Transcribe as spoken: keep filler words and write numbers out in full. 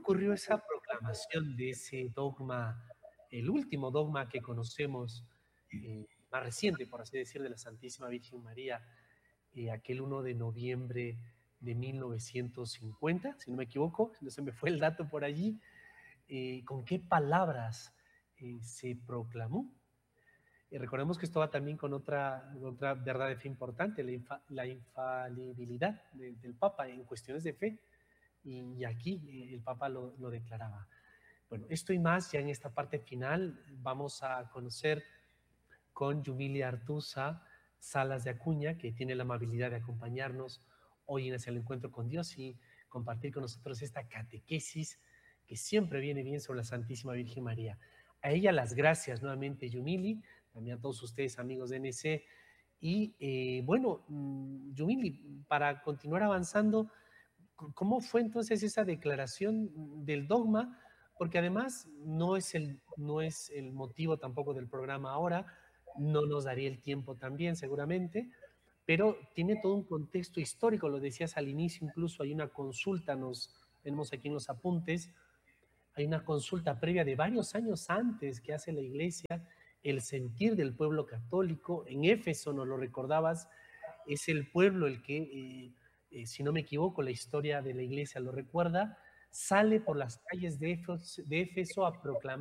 ocurrió esa proclamación de ese dogma, el último dogma que conocemos, eh, más reciente, por así decir, de la Santísima Virgen María, eh, aquel uno de noviembre de mil novecientos cincuenta, si no me equivoco, no se me fue el dato por allí? Eh, ¿con qué palabras eh, se proclamó? Y recordemos que esto va también con otra, otra verdad de fe importante, la, infa, la infalibilidad de, del Papa en cuestiones de fe, y, y aquí eh, el Papa lo, lo declaraba. Bueno, esto y más ya en esta parte final vamos a conocer con Yumilia Artusa Salas de Acuña, que tiene la amabilidad de acompañarnos hoy en Hacia el Encuentro con Dios y compartir con nosotros esta catequesis que siempre viene bien sobre la Santísima Virgen María. A ella las gracias nuevamente, Yumili, también a todos ustedes, amigos de N C. Y eh, bueno, Yumili, para continuar avanzando, ¿cómo fue entonces esa declaración del dogma? Porque además no es el, no es el motivo tampoco del programa ahora, no nos daría el tiempo también seguramente, pero tiene todo un contexto histórico, lo decías al inicio, incluso hay una consulta, nos tenemos aquí en los apuntes, hay una consulta previa de varios años antes que hace la Iglesia, el sentir del pueblo católico. En Éfeso, nos lo recordabas, es el pueblo el que, eh, eh, si no me equivoco, la historia de la Iglesia lo recuerda, sale por las calles de Éfeso, de Éfeso a proclamar